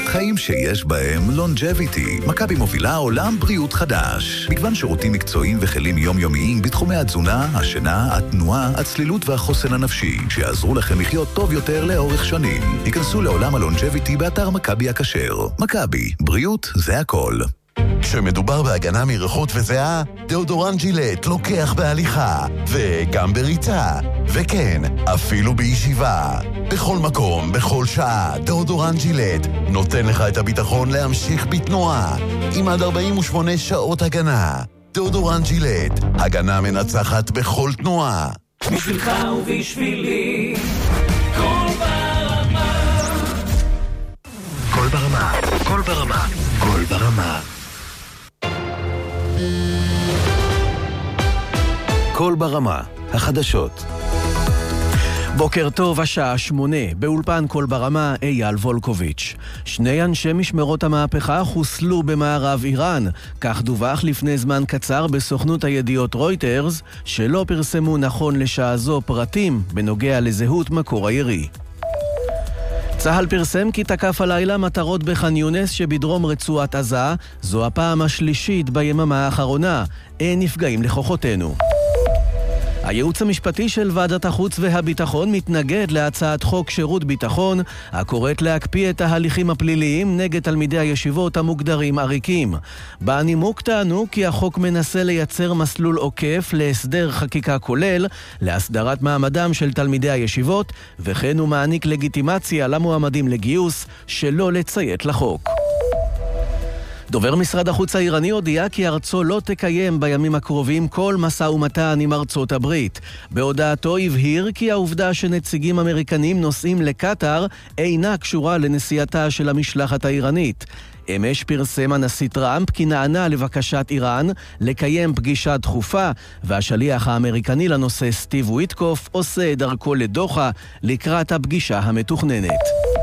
חיים שיש בהם longevity. מכבי מובילה עולם בריאות חדש. מגוון שירותים מקצועיים וכלים יומיומיים בתחומי התזונה, השינה, התנועה, הצלילות והחוסן הנפשי, שיעזרו לכם לחיות טוב יותר לאורך שנים. היכנסו לעולם הלונג'ביטי באתר מכבי הכשר. מכבי, בריאות זה הכל. כשמדובר בהגנה מריחות וזיעה, דאודורנט ג'ילט לוקח בהליכה, וגם בריצה, וכן, אפילו בישיבה. בכל מקום, בכל שעה, דאודורנט ג'ילט נותן לך את הביטחון להמשיך בתנועה, עם עד 48 שעות הגנה. דאודורנט ג'ילט, הגנה מנצחת בכל תנועה. בשבילך ובשבילי, כל ברמה. כל ברמה, כל ברמה, כל ברמה. כל ברמה, החדשות. בוקר טוב, השעה 8, באולפן כל ברמה, אייל וולקוביץ'. 2 אנשי משמרות המהפכה חוסלו במערב איראן, כך דווח לפני זמן קצר בסוכנות הידיעות רויטרס, שלא פרסמו נכון לשעה זו פרטים בנוגע לזהות מקור הירי. צהל פרסם כי תקף הלילה מטרות בח'אן יונס שבדרום רצועת עזה, זו הפעם השלישית ביממה האחרונה, אין נפגעים לכוחותינו. הייעוץ המשפטי של ועדת החוץ והביטחון מתנגד להצעת חוק שירות ביטחון, הקוראת להקפיא את ההליכים הפליליים נגד תלמידי הישיבות המוגדרים עריקים. בנימוק טענו כי החוק מנסה לייצר מסלול עוקף להסדר חקיקה כולל, להסדרת מעמדם של תלמידי הישיבות, וכן הוא מעניק לגיטימציה למועמדים לגיוס שלא לציית לחוק. דובר משרד החוץ האיראני הודיע כי ארצו לא תקיים בימים הקרובים כל משא ומתן עם ארצות הברית. בהודעתו הבהיר כי העובדה שנציגים אמריקנים נוסעים לקטר אינה קשורה לנסיעתה של המשלחת האיראנית. אמש פרסם הנשיא טראמפ כי נענה לבקשת איראן לקיים פגישה דחופה, והשליח האמריקני לנושא סטיב וויטקוף עושה דרכו לדוחה לקראת הפגישה המתוכננת.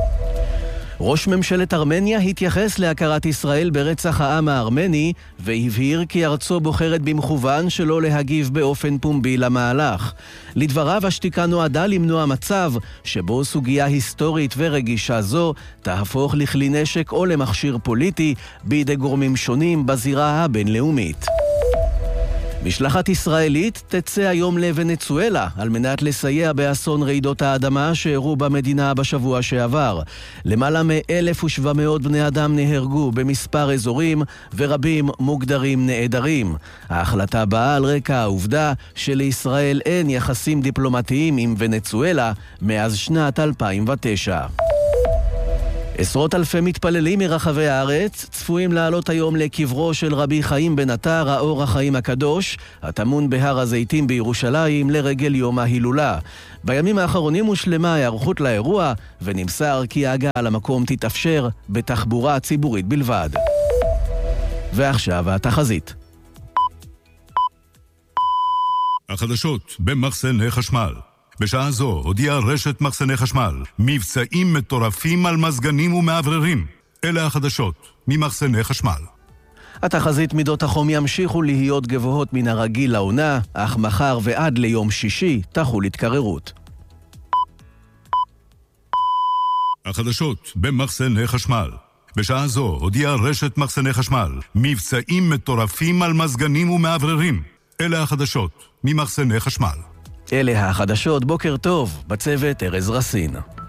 ראש ממשלת ארמניה התייחס להכרת ישראל ברצח העם הארמני, והבהיר כי ארצו בוחרת במכוון שלא להגיב באופן פומבי למהלך. לדבריו, השתיקה נועדה למנוע מצב שבו סוגיה היסטורית ורגישה זו תהפוך לכלי נשק או למכשיר פוליטי בידי גורמים שונים בזירה הבינלאומית. משלחת ישראלית תצא היום לוונצואלה על מנת לסייע באסון רעידות האדמה שאירעו במדינה בשבוע שעבר. למעלה מ-1,700 בני אדם נהרגו במספר אזורים ורבים מוגדרים נעדרים. ההחלטה באה על רקע העובדה שלישראל אין יחסים דיפלומטיים עם ונצואלה מאז שנת 2009. עשרות אלפי מתפללים מרחבי הארץ צפויים לעלות היום לקברו של רבי חיים בן עטר, האור החיים הקדוש, הטמון בהר הזיתים בירושלים לרגל יום ההילולה. בימים האחרונים הושלמה ההיערכות לאירוע, ונמסר כי ההגעה למקום תתאפשר בתחבורה ציבורית בלבד. ועכשיו התחזית. החדשות במחסני חשמל. בשעה זו הודיעה רשת מחסני חשמל מבצעים מטורפים על מזגנים ומעבררים. אלה החדשות ממחסני חשמל. התחזית מידות החום ימשיכו להיות גבוהות מן הרגיל לעונה, אך מחר ועד ליום שישי תחול התקררות. החדשות במחסני חשמל. בשעה זו הודיעה רשת מחסני חשמל מבצעים מטורפים על מזגנים ומעבררים. אלה החדשות ממחסני חשמל. אלה החדשות, בוקר טוב, בצוות ארז רסין.